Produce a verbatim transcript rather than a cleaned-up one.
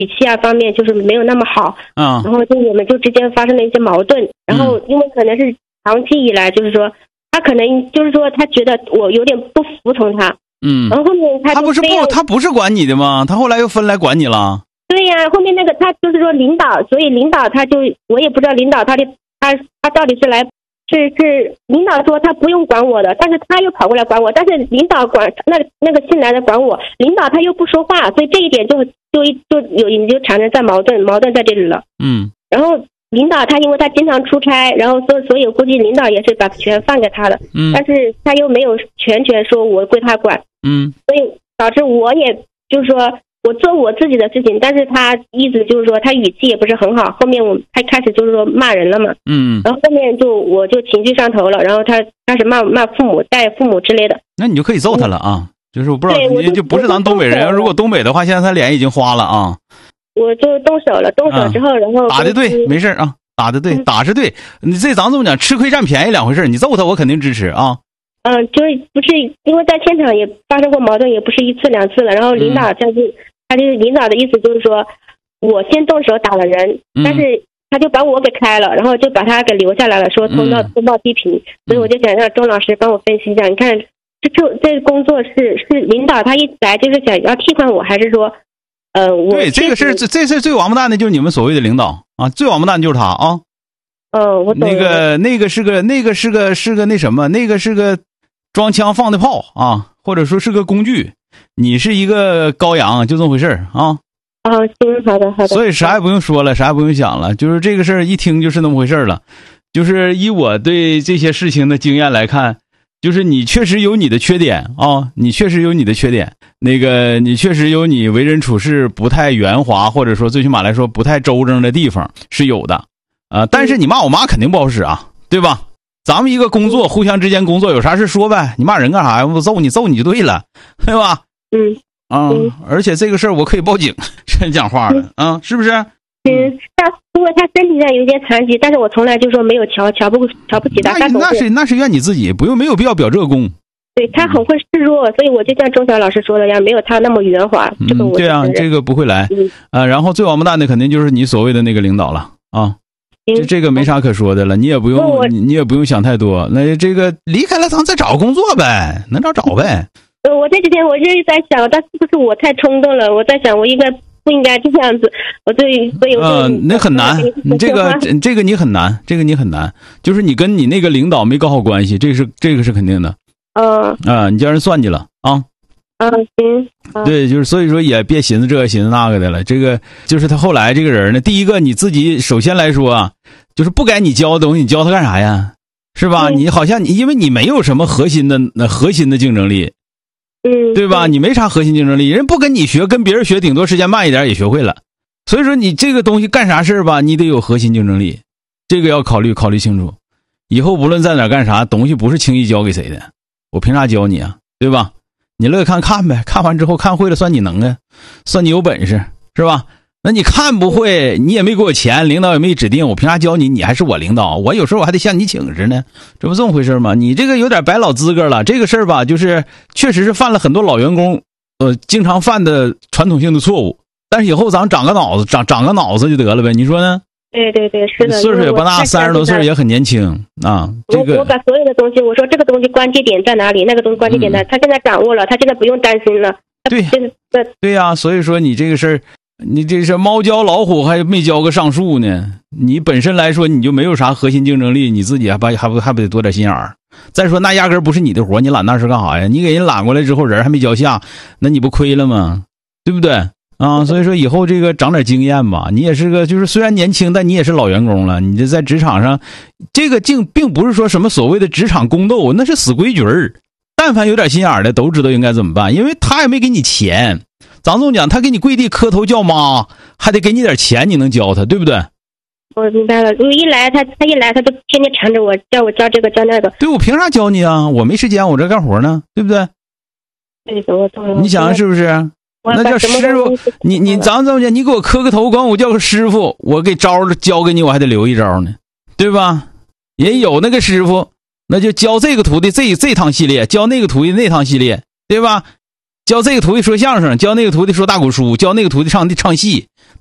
语气啊方面就是没有那么好， 啊， 然后就我们就之间发生了一些矛盾，然后因为可能是长期以来就是说他可能就是说他觉得我有点不服从他， 嗯， 然后后面他他不是不他不是管你的吗？他后来又分来管你了。 对呀、啊，后面那个他就是说领导，所以领导他就我也不知道领导他的他他到底是来是是领导说他不用管我的，但是他又跑过来管我，但是领导管那那个新来的管我，领导他又不说话，所以这一点就就就有你就产生在矛盾矛盾在这里了。 嗯， 然后领导他因为他经常出差，然后所所以估计领导也是把权放给他的， 嗯， 但是他又没有全权说我归他管， 嗯， 所以导致我也就是说。我做我自己的事情，但是他意思就是说他语气也不是很好，后面我他开始就是说骂人了嘛， 嗯， 然后后面就我就情绪上头了，然后他开始骂骂父母带父母之类的。 那你就可以揍他了啊，就是我不知道你就就不是咱东北人，如果东北的话，现在他脸已经花了啊。 我就动手了，动手之后、啊、然后打的对，没事啊，打的对，打是对，你这咱这么讲，吃亏占便宜两回事，你揍他我肯定支持啊。 嗯，就是不是因为在现场也发生过矛盾，也不是一次两次了，然后领导他就、嗯、他就是领导的意思就是说我先动手打了人、嗯、但是他就把我给开了，然后就把他给留下来了，说通报通报批评、嗯、所以我就想让钟老师帮我分析一下，你看这这这个工作是是领导他一来就是想要替换我，还是说呃我对这个是这这是最王八蛋的就是你们所谓的领导啊，最王八蛋就是他啊。 嗯，我懂了。 那个那个是个那个是个是个那什么，那个是个装枪放的炮啊，或者说是个工具。你是一个羔羊，就这么回事啊。 啊，行，好的好的。 所以啥也不用说了，啥也不用想了，就是这个事儿一听就是那么回事了。就是以我对这些事情的经验来看，就是你确实有你的缺点啊，你确实有你的缺点。那个你确实有你为人处事不太圆滑，或者说最起码来说不太周正的地方是有的。啊、呃，但是你骂我妈肯定不好使啊，对吧？咱们一个工作，互相之间工作有啥事说呗，你骂人干啥呀？我揍你，揍你就对了，对吧？ 嗯啊、嗯，而且这个事儿我可以报警，真讲话了啊、嗯，是不是？ 嗯，他因为他身体上有点残疾，但是我从来就说没有瞧瞧不瞧不起他。 那那是那是怨你自己，不用没有必要表这个功。 对他很会示弱，所以我就像钟晓老师说的一样，没有他那么圆滑。这个我、 嗯、对啊，这个不会来。 嗯啊，然后最王八蛋的肯定就是你所谓的那个领导了啊。这这个没啥可说的了，你也不用你你也不用想太多。那这个离开了，咱再找个工作呗，能找找呗。 呃，我这几天我就是在想，但是不是我太冲动了？我在想，我应该不应该这样子？我对，所以我呃，那很难，你这个这个你很难，这个你很难，就是你跟你那个领导没搞好关系，这是这个是肯定的。 嗯啊，你叫人算计了啊。 嗯，行。 对，就是所以说也别寻思这个寻思那个的了。这个就是他后来这个人呢，第一个你自己首先来说啊，就是不该你教的东西，你教他干啥呀？是吧？你好像你因为你没有什么核心的那核心的竞争力， 嗯， 对吧？你没啥核心竞争力，人不跟你学，跟别人学，顶多时间慢一点也学会了。所以说你这个东西干啥事吧，你得有核心竞争力，这个要考虑考虑清楚。以后无论在哪干啥，东西不是轻易教给谁的，我凭啥教你啊？对吧？你乐意看看呗，看完之后看会了算你能啊，算你有本事，是吧？那你看不会，你也没给我钱，领导也没指定，我凭啥教你？你还是我领导，我有时候我还得向你请示呢，这不这么回事吗？你这个有点白老资格了。这个事儿吧，就是确实是犯了很多老员工呃经常犯的传统性的错误，但是以后咱长个脑子，长长个脑子就得了呗，你说呢？ 对对对，是的， 岁数也不大，三十多岁也很年轻啊。这个我我把所有的东西，我说这个东西关键点在哪里，那个东西关键点在、嗯、他现在掌握了，他现在不用担心了。 对对呀、啊，所以说你这个事儿，你这是猫教老虎还没教个上树呢。你本身来说你就没有啥核心竞争力，你自己还不还不还不得多点心眼儿？再说那压根儿不是你的活，你揽那事干啥呀？你给人揽过来之后，人还没交下，那你不亏了吗？对不对？啊，所以说以后这个长点经验吧。你也是个，就是虽然年轻，但你也是老员工了。你这在职场上，这个竟并不是说什么所谓的职场宫斗，那是死规矩儿。但凡有点心眼儿的，都知道应该怎么办，因为他也没给你钱。咱这么讲，他给你跪地磕头叫妈，还得给你点钱，你能教他，对不对？ 我明白了。一来他他一来他就天天缠着我，叫我教这个教那个。 对，我凭啥教你啊？我没时间，我这干活呢，对不对？ 对，我懂了。 你想想是不是？那叫师傅，你你咱这么讲，你给我磕个头，管我叫个师傅，我给招教给你，我还得留一招呢，对吧？人有那个师傅，那就教这个徒弟这这趟系列，教那个徒弟那趟系列，对吧？ 教这个徒弟说相声，教那个徒弟说大鼓书，教那个徒弟唱唱戏，